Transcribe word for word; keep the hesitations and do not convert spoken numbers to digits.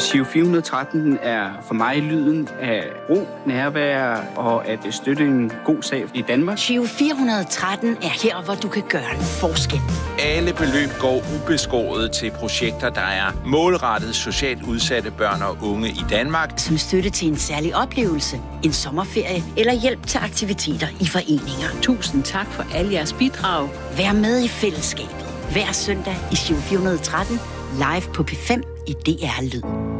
Giro fire hundrede og tretten er for mig lyden af ro, nærvær og at støtte en god sag i Danmark. Giro fire hundrede og tretten er her, hvor du kan gøre en forskel. Alle beløb går ubeskåret til projekter, der er målrettet socialt udsatte børn og unge i Danmark. Som støtte til en særlig oplevelse, en sommerferie eller hjælp til aktiviteter i foreninger. Tusind tak for alle jeres bidrag. Vær med i fællesskabet. Hver søndag i Giro fire hundrede og tretten, live på P fem i D R Lyd.